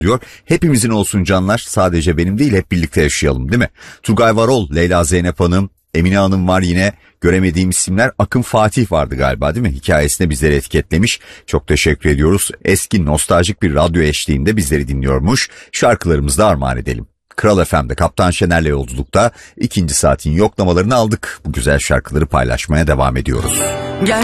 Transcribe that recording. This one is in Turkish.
diyor. Hepimizin olsun canlar, sadece benim değil, hep birlikte yaşayalım değil mi? Turgay Varol, Leyla Zeynep Hanım, Emine Hanım var yine, göremediğim isimler. Akın Fatih vardı galiba değil mi? Hikayesinde bizleri etiketlemiş. Çok teşekkür ediyoruz. Eski nostaljik bir radyo eşliğinde bizleri dinliyormuş. Şarkılarımızı da armağan edelim. Kral FM'de Kaptan Şener'le yolculukta ikinci saatin yoklamalarını aldık. Bu güzel şarkıları paylaşmaya devam ediyoruz.